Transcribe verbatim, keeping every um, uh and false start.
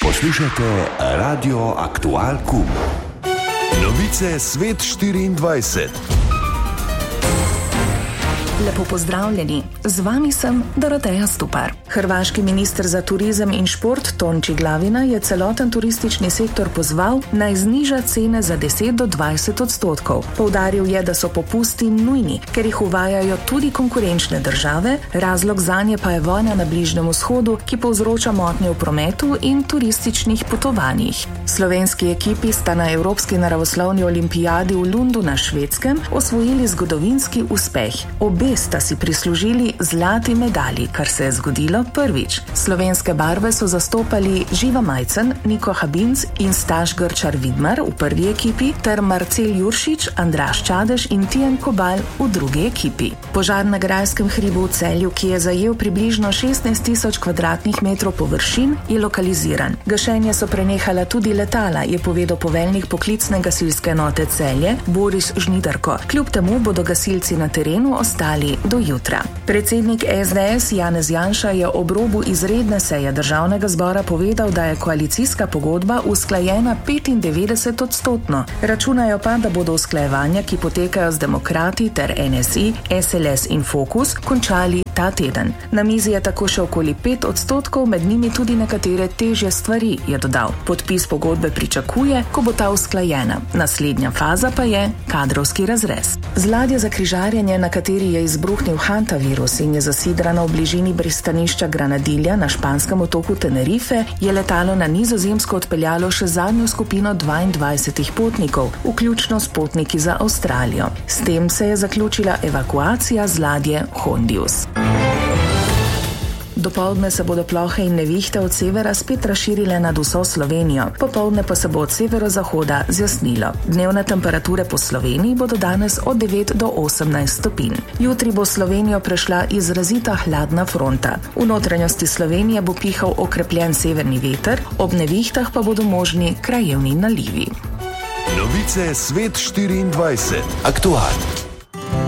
Poslušajte Radio Aktual Kum. Novice Svet štiriindvajset. Lepo pozdravljeni, z vami sem Doroteja Stupar. Hrvaški minister za turizem in šport Tonči Glavina je celoten turistični sektor pozval naj zniža cene za deset do dvajset odstotkov. Poudaril je, da so popusti nujni, ker jih uvajajo tudi konkurenčne države, razlog zanje pa je vojna na Bližnjem vzhodu, ki povzroča motnje v prometu in turističnih potovanjih. Slovenski ekipi sta na Evropski naravoslovni olimpijadi v Lundu na Švedskem osvojili zgodovinski uspeh. Obe sta si prislužili zlati medalji, kar se je zgodilo prvič. Slovenske barve so zastopali Živa Majcen, Niko Habinc in Staš Grčar Vidmar v prvi ekipi ter Marcel Juršič, Andraž Čadež in Tijen Kobal v drugi ekipi. Požar na Grajskem hribu v Celju, ki je zajel približno šestnajst tisoč kvadratnih metrov površin, je lokaliziran. Gašenje so prenehala tudi letala, je povedal poveljnik poklicne gasilske enote Celje Boris Žnidarko. Kljub temu bodo gasilci na terenu ostali do jutra. Predsednik S D S Janez Janša je ob robu izredne seje Državnega zbora povedal, da je koalicijska pogodba usklajena petindevetdeset odstotno. Računajo pa, da bodo usklajevanja, ki potekajo z demokrati ter N S I, S L S in Fokus, končali ta teden. Na mizi je tako še okoli pet odstotkov, med njimi tudi nekatere težje stvari, je dodal. Podpis pogodbe pričakuje, ko bo ta usklajena. Naslednja faza pa je kadrovski razrez. Z ladjo za križarjenje, na kateri je izbruhnil hantavirus in je zasidrana v bližini pristanišča Granadilja na španskem otoku Tenerife, je letalo na Nizozemsko odpeljalo še zadnjo skupino dvaindvajsetih potnikov, vključno s potniki za Avstralijo. S tem se je zaključila evakuacija z ladje Hondius. Dopoldne se bodo plohe in nevihte od severa spet razširile nad vso Slovenijo, popoldne pa se bo od severozahoda zjasnilo. Dnevne temperature po Sloveniji bodo danes od devet do osemnajst stopinj. Jutri bo Slovenijo prešla izrazita hladna fronta. V notranjosti Slovenije bo pihal okrepljen severni veter, ob nevihtah pa bodo možni krajevni nalivi. Novice Svet štiriindvajset. Aktual.